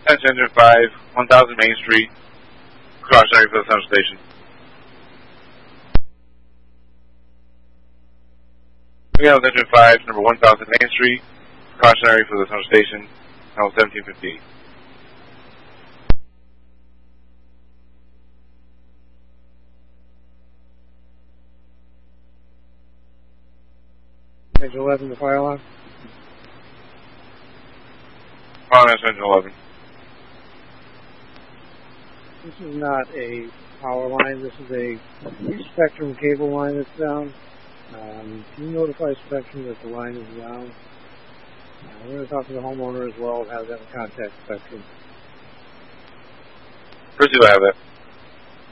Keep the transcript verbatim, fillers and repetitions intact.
Attention Engine five, one thousand Main Street, cautionary for the Central Station. Again, Engine five, number one thousand Main Street, cautionary for the Central Station, now seventeen fifty-eight. Engine eleven, the fire alarm. On Engine eleven. This is not a power line. This is a Spectrum cable line that's down. Um, can you notify Spectrum that the line is down? Uh, we're going to talk to the homeowner as well and have them contact Spectrum. First, you have that.